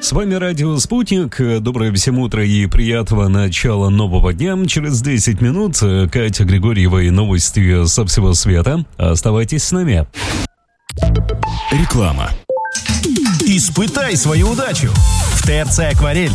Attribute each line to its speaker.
Speaker 1: С вами Радио Спутник. Доброе всем утро и приятного начала нового дня. Через 10 минут Катя Григорьева и новости со всего света. Оставайтесь с нами.
Speaker 2: Реклама. Испытай свою удачу. В ТРЦ «Акварель»